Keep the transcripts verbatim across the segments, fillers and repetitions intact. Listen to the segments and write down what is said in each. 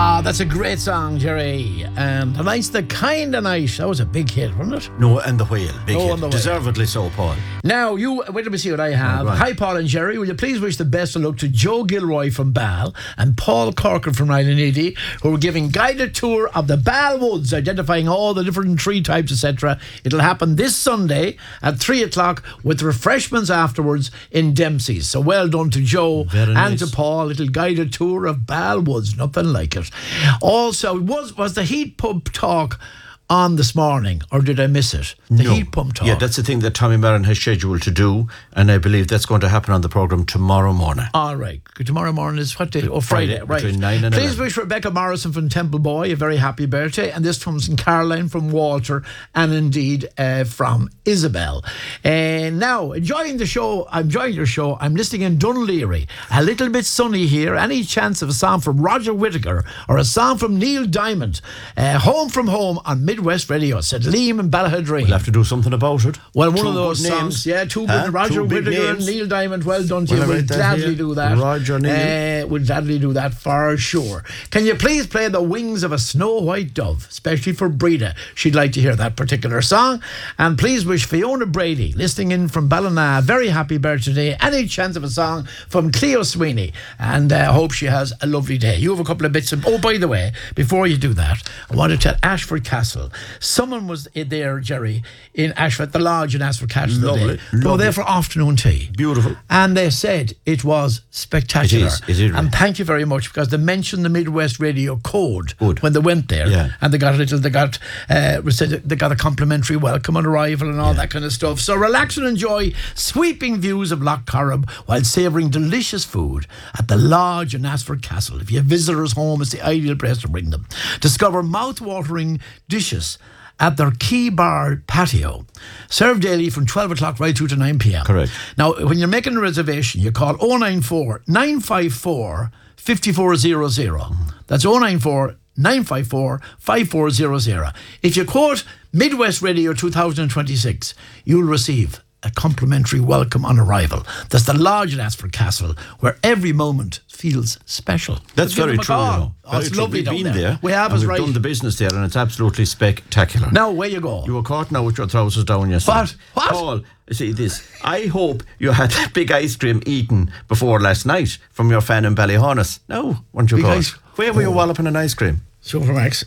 Ah, that's a great song, Jerry. And tonight's the kind of night. That was a big hit, wasn't it? No, and the whale. Big No, hit. and the Whale. Deservedly so, Paul. Now, you, wait till we see what I have. Oh, right. Hi, Paul and Jerry. Will you please wish the best of luck to Joe Gilroy from Bal and Paul Corcoran from Nilanidi, who are giving guided tour of the Bal Woods, identifying all the different tree types, et cetera. It'll happen this Sunday at three o'clock with refreshments afterwards in Dempsey's. So well done to Joe Very and nice. to Paul. Little guided tour of Bal Woods. Nothing like it. Also, was was the heat pump talk on this morning, or did I miss it? The No. heat pump talk. Yeah, that's the thing that Tommy Marin has scheduled to do, and I believe that's going to happen on the programme tomorrow morning. All right. Tomorrow morning is what day? Oh, Friday. Friday, Right. between nine and Please eleven. wish Rebecca Morrison from Temple Boy a very happy birthday. And this comes from Caroline from Walter, and indeed uh, from Isabel. And now, enjoying the show. I'm enjoying your show. I'm listening in Dunleary. A little bit sunny here. Any chance of a song from Roger Whittaker or a song from Neil Diamond? Uh, home from Home on Midwest Radio, said Liam and Ballahadreen. We'll have to do something about it. Well, one Two of those good songs, names. yeah, two Huh? good. Roger Two big Whittaker and names. Neil Diamond. Well done to you. Will I We'll write that gladly here? do that. Roger, Neil. Uh, we'll gladly do that for sure. Can you please play The Wings of a Snow White Dove, especially for Breda? She'd like to hear that particular song. And please wish Fiona Brady, listening in from Ballina, a very happy birthday. Any chance of a song from Cleo Sweeney? And I uh, hope she has a lovely day. You have a couple of bits of... Oh, by the way, before you do that, I want to tell Ashford Castle. Someone was there, Jerry, in Ashford, the lodge in Ashford Castle. the Lovely, day. They were lovely. there for afternoon tea. Beautiful. And they said it was spectacular. It is, it is really. And thank you very much, because they mentioned the Midwest Radio code Good. when they went there. Yeah. And they got a little, they got, uh, said they got a complimentary welcome on arrival and all that kind of stuff. So relax and enjoy sweeping views of Loch Corrib while savouring delicious food at the lodge in Ashford Castle. If you have visitors home, it's the ideal place to bring them. Discover mouth-watering dishes at their Key Bar patio, served daily from twelve o'clock right through to nine p.m. Correct. Now, when you're making a reservation, you call oh nine four, nine five four, five four zero zero. That's oh nine four, nine five four, five four zero zero. If you quote Midwest Radio two thousand twenty-six, you'll receive a complimentary welcome on arrival. That's the lodge at Ashford Castle, where every moment feels special. That's So give very them a true, call. you know. Oh, Very it's true. lovely We've down been there. there. We have and us we've right. done the business there, and it's absolutely spectacular. Now, where you go? You were caught now with your trousers down yesterday. What? What? Paul, see this. I hope you had that big ice cream eaten before last night from your fan in Ballyhonus. No, weren't you Big caught? ice- Where were you Oh. walloping an ice cream? Supermax.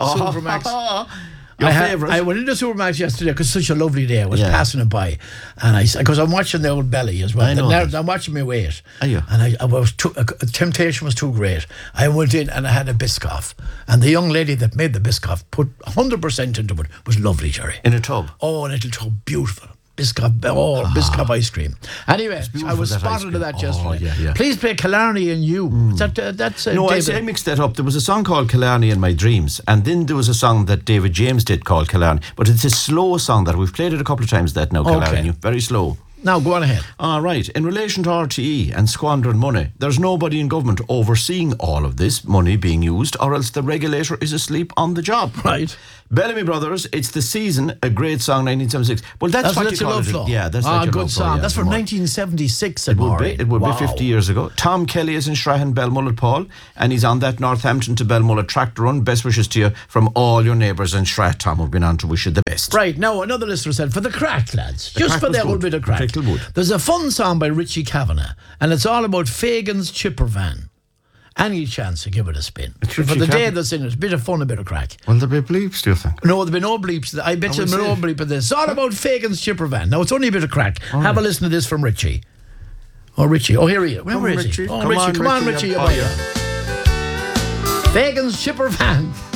Supermax. Your I, had- favourite? I went into Supermax yesterday because it's such a lovely day. I was Yeah. passing it by, and I because I'm watching the old belly as well. I know Now, that. I'm watching my weight. Are you? And I, I was too, uh, temptation was too great. I went in and I had a Biscoff, and the young lady that made the Biscoff put one hundred percent into it. Was lovely, Jerry. In a tub. Oh, and it'll so beautiful. Biscoff, oh, Biscoff ice cream. Anyway, I beautiful, was that ice spotted to cream. that Oh, yesterday. yeah, yeah. Please play Killarney and You. Is that, uh, that's uh, No, I, David. I mixed that up. There was a song called Killarney in My Dreams, and then there was a song that David James did called Killarney. But it's a slow song that we've played it a couple of times. That now Killarney, Okay. very slow. Now, go on ahead. All right. In relation to R T E and squandering money, there's nobody in government overseeing all of this money being used, or else the regulator is asleep on the job. Right. Bellamy Brothers, It's the Season, a great song, nineteen seventy-six. Well, that's, That's what Let you Your call Love it. Flow. Yeah, that's ah, Let Your good Love Flow, song. yeah, That's from more. nineteen seventy-six. It would be. It would be fifty years ago. Tom Kelly is in Strahan Belmullet, Paul, and he's on that Northampton to Belmullet tractor run. Best wishes to you from all your neighbours in Strath. Tom, who've been on to wish you the best. Right, now another listener said, for the crack, lads, The just crack for was that little good. bit of crack. Particularly good. There's a fun song by Richie Kavanagh, and it's all about Fagan's chipper van. Any chance to give it a spin. It's For Richie the day Kavanagh. that's in it, it's a bit of fun, a bit of crack. Will there be bleeps, do you think? No, there'll be no bleeps. I bet you we there'll be no see. bleep of this. It's all about Fagan's chipper van. Now, it's only a bit of crack. Have a listen to this from Richie. Oh, Richie. Oh, here he is. Where Come is on, he? Richie. Oh, Come Richie. on, Come on, Richie, Richie. I'll Oh, buy yeah. Fagan's chipper van.